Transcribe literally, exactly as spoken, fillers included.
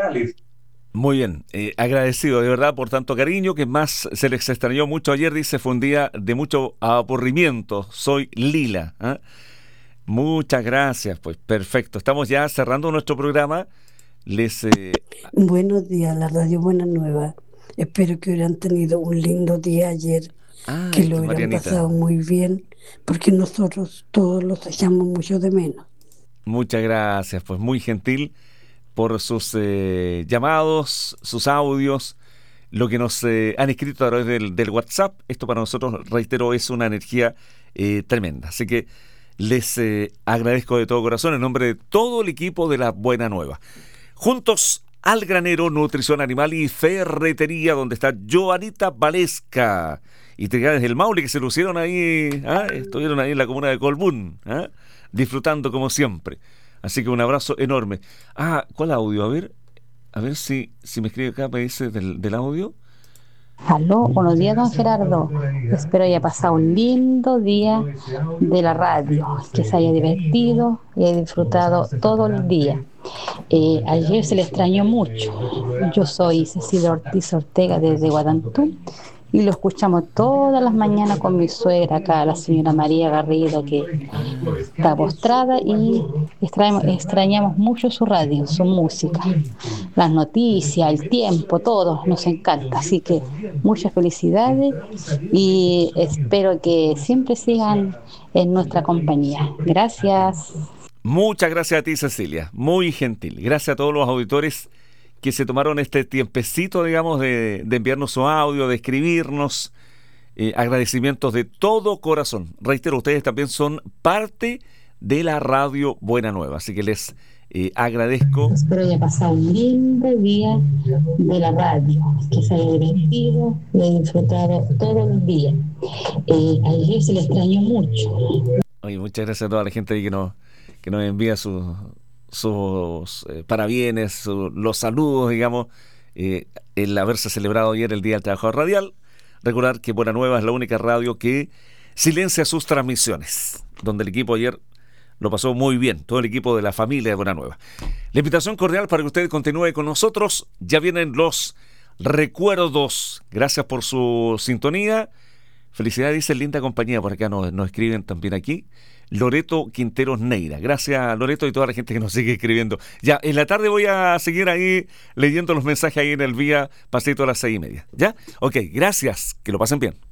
Muy bien, eh, agradecido de verdad por tanto cariño, que más se les extrañó mucho ayer, dice, fue un día de mucho aburrimiento, soy Lila. ¿Ah? Muchas gracias, pues perfecto, estamos ya cerrando nuestro programa, les... eh, Buenos días, la radio Buena Nueva. Espero que hubieran tenido un lindo día ayer, Ah, que lo esta es hubieran pasado Marianita, muy bien, porque nosotros todos los echamos mucho de menos. muchas gracias, pues muy gentil por sus eh, llamados, sus audios, lo que nos eh, han escrito a través del, del WhatsApp. Esto para nosotros, reitero, es una energía eh, tremenda. Así que les eh, agradezco de todo corazón en nombre de todo el equipo de La Buena Nueva. Juntos al granero, nutrición animal y ferretería, donde está Joanita Valesca. Y Trigadas del Maule, que se lucieron ahí, ¿ah? Estuvieron ahí en la comuna de Colbún, ¿ah? Disfrutando como siempre. Así que un abrazo enorme. Ah, ¿cuál audio? A ver, a ver si, si me escribe acá, me dice del, del audio. Aló, buenos días, don Gerardo. Espero haya pasado un lindo día de la radio, que se haya divertido y haya disfrutado todo el día. Eh, ayer se le extrañó mucho. Yo soy Cecilia Ortiz Ortega desde Guadantú y lo escuchamos todas las mañanas con mi suegra acá, la señora María Garrido, que está postrada y extrañamos, extrañamos mucho su radio, su música, las noticias, el tiempo, todo nos encanta. Así que muchas felicidades y espero que siempre sigan en nuestra compañía. Gracias. Muchas gracias a ti, Cecilia. Muy gentil. Gracias a todos los auditores que se tomaron este tiempecito, digamos, de, de enviarnos su audio, de escribirnos. Eh, agradecimientos de todo corazón. Reitero, ustedes también son parte de la radio Buena Nueva. Así que les eh, agradezco. Espero haya pasado un lindo día de la radio, que se haya divertido y haya disfrutado todo el día. Eh, ayer se le extrañó mucho. Oye, muchas gracias a toda la gente ahí que nos, que nos envía sus, sus eh, parabienes, su- los saludos, digamos, eh, el haberse celebrado ayer el Día del Trabajador Radial. Recordar que Buena Nueva es la única radio que silencia sus transmisiones, donde el equipo ayer lo pasó muy bien, todo el equipo de la familia de Buena Nueva. La invitación cordial para que usted continúe con nosotros. Ya vienen los recuerdos. Gracias por su sintonía. Felicidades, dice linda compañía, por acá nos, nos escriben también aquí. Loreto Quinteros Neira. Gracias, Loreto, y toda la gente que nos sigue escribiendo. Ya, en la tarde voy a seguir ahí leyendo los mensajes ahí en el vía Pasito a las seis y media. ¿Ya? Ok, gracias. Que lo pasen bien.